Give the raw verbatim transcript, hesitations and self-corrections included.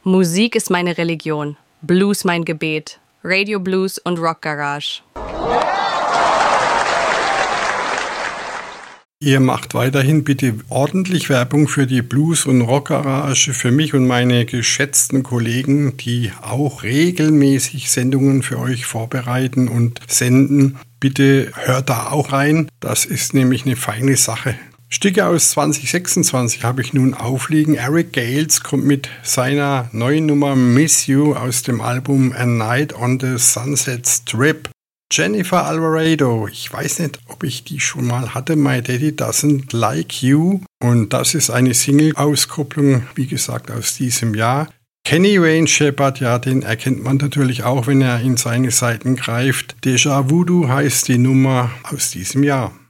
Musik ist meine Religion, Blues mein Gebet, Radio Blues und Rock Garage. Ihr macht weiterhin bitte ordentlich Werbung für die Blues- und Rock-Garage, für mich und meine geschätzten Kollegen, die auch regelmäßig Sendungen für euch vorbereiten und senden. Bitte hört da auch rein, das ist nämlich eine feine Sache. Stücke aus zwanzig sechsundzwanzig habe ich nun aufliegen. Eric Gales kommt mit seiner neuen Nummer Miss You aus dem Album A Night on the Sunset Strip. Jennifer Alvarado, ich weiß nicht, ob ich die schon mal hatte, My Daddy Doesn't Like You. Und das ist eine Single-Auskopplung, wie gesagt, aus diesem Jahr. Kenny Wayne Shepherd, ja, den erkennt man natürlich auch, wenn er in seine Seiten greift. Déjà Voodoo heißt die Nummer aus diesem Jahr.